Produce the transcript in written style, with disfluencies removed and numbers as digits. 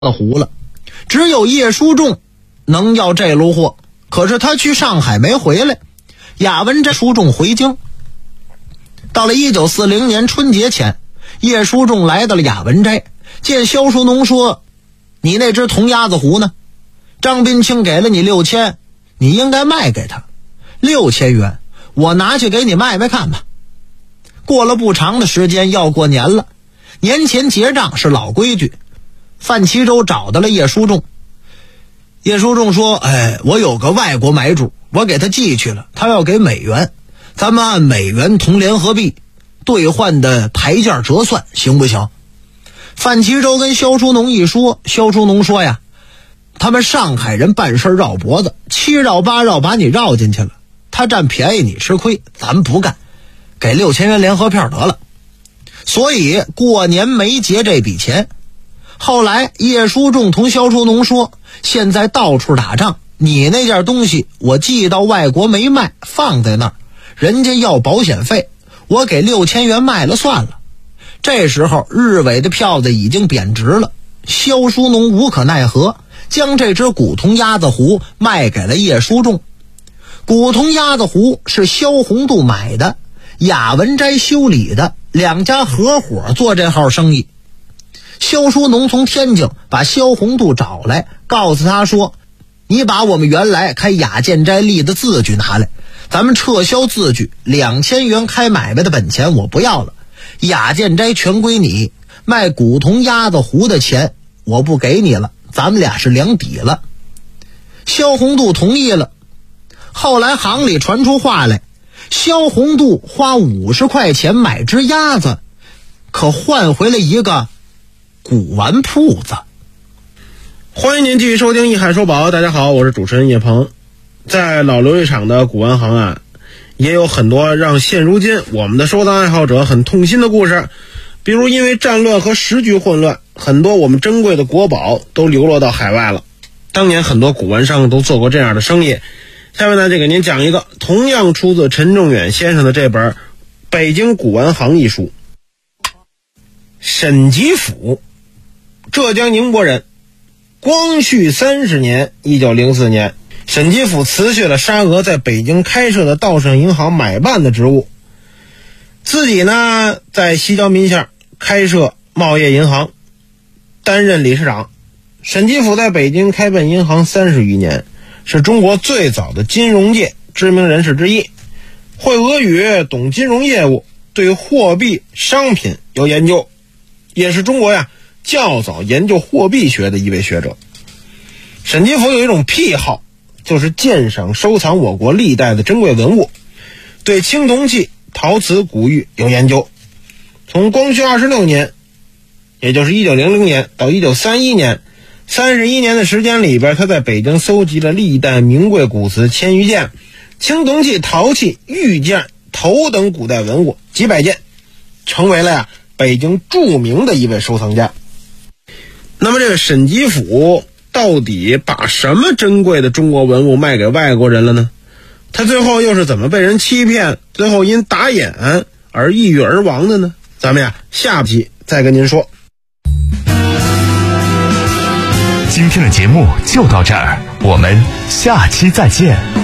湖了，只有叶书仲能要这路货。可是他去上海没回来，雅文斋书仲回京。到了1940年春节前，叶书仲来到了雅文斋，见萧书农说：“你那只铜鸭子壶呢？张宾清给了你6000，你应该卖给他6000元，我拿去给你卖卖看吧。”过了不长的时间，要过年了，年前结账是老规矩。范其洲找到了叶书仲，叶书仲说：“我有个外国买主，我给他寄去了，他要给美元，咱们按美元同联合币兑换的台价折算，行不行？”范其洲跟萧书农一说，萧书农说呀：“他们上海人办事绕脖子，7绕8绕把你绕进去了，他占便宜你吃亏，咱们不干，给6000元联合票得了。”所以过年没结这笔钱。后来叶书仲同萧书农说：“现在到处打仗，你那件东西我寄到外国没卖，放在那儿，人家要保险费，我给6000元卖了算了。”这时候日伪的票子已经贬值了，萧书农无可奈何，将这只古铜鸭子壶卖给了叶书仲。古铜鸭子壶是萧宏度买的，雅文斋修理的，两家合伙做这号生意。萧书农从天津把萧宏度找来，告诉他说：“你把我们原来开雅建斋立的字据拿来，咱们撤销字据，2000元开买卖的本钱我不要了，雅建斋全归你，卖古铜鸭子壶的钱我不给你了，咱们俩是两底了。”萧宏度同意了。后来行里传出话来，萧宏度花50块钱买只鸭子，可换回了一个古玩铺子。 欢迎您继续收听《一海说宝》，大家好，我是主持人叶鹏。在老琉璃厂的古玩行啊，也有很多让现如今我们的收藏爱好者很痛心的故事。比如因为战乱和时局混乱，很多我们珍贵的国宝都流落到海外了。当年很多古玩商都做过这样的生意。下面呢，就给您讲一个同样出自陈仲远先生的这本《北京古玩行》一书。沈吉甫，浙江宁波人，光绪30年1904年，沈吉甫辞去了沙俄在北京开设的道盛银行买办的职务，自己呢在西郊民巷开设贸业银行，担任理事长。沈吉甫在北京开办银行30余年，是中国最早的金融界知名人士之一，会俄语，懂金融业务，对货币商品有研究，也是中国较早研究货币学的一位学者。沈吉甫有一种癖好，就是鉴赏收藏我国历代的珍贵文物，对青铜器、陶瓷、古玉有研究。从光绪26年，也就是1900年到1931年31年的时间里边，他在北京搜集了历代名贵古瓷1000余件，青铜器、陶器、玉件、头等古代文物几百件，成为了北京著名的一位收藏家。那么这个沈吉甫到底把什么珍贵的中国文物卖给外国人了呢？他最后又是怎么被人欺骗，最后因打眼而抑郁而亡的呢？咱们下集再跟您说。 今天的节目就到这儿，我们下期再见。